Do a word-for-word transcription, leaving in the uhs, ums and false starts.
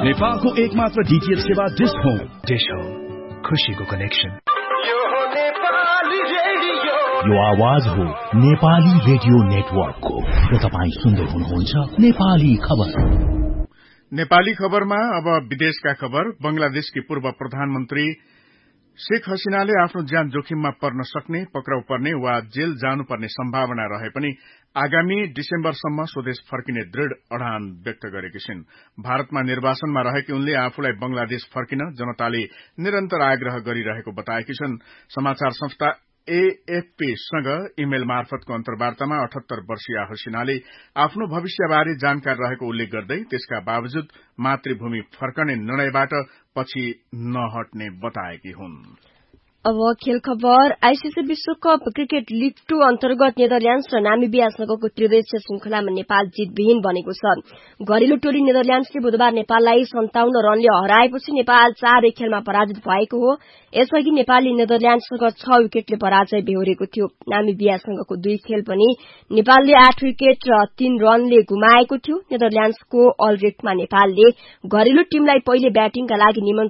नेपालको एकमात्र डीटीएच सेवा डिश होम। डिश होम, खुशीको कनेक्सन। यो आवाज हो नेपाली रेडियो नेटवर्कको र तपाईँ सुन्दै हुनुहुन्छ नेपाली खबर। नेपाली खबरमा अब विदेशका खबर। बंगलादेशकी पूर्व प्रधानमन्त्री शेख हसीनाले आफ्नो ज्यान जोखिममा पर्न सक्ने, पक्राउ पर्ने वा जेल जानुपर्ने सम्भावना रहे पनि आगामी डिसेम्बरसम्म स्वदेश फर्किने दृढ़ अडान व्यक्त गरेकी छिन्। भारतमा निर्वासनमा रहेकी उनले आफूलाई बंगलादेश फर्किन जनताले निरन्तर आग्रह गरिरहेको बताएकी छन्। समाचार संस्था एएफपी सँग इमेल मार्फतको अन्तर्वार्तामा अठहत्तर वर्षीय हसीनाले आफ्नो भविष्यबारे जानकार रहेको उल्लेख गर्दै त्यसका बावजुद मातृभूमि फर्कने निर्णयबाट पछि नहट्ने बताएकी हुन्। अब खेल खबर। आईसीसी विश्वकप क्रिकेट लीग टू अन्तर्गत नेदरल्याण्ड्स र नामिबियासँगको त्रिदेशीय श्रृंखलामा नेपाल जितविहीन बनेको छ। घरेलु टोली नेदरल्याण्ड्सले बुधबार नेपाललाई सन्ताउन्न रनले हराएपछि नेपाल चार एक खेलमा पराजित भएको हो। यसअघि नेपालले नेदरल्याण्ड्ससँग छ विकेटले पराजय बेहोरेको थियो। नामिबियासँगको दुई खेल पनि नेपालले आठ विकेट र तीन रनले गुमाएको थियो। नेदरल्याण्ड्सको अलरेटमा नेपालले घरेलु टीमलाई पहिले ब्याटिङका लागि निमन्त्रण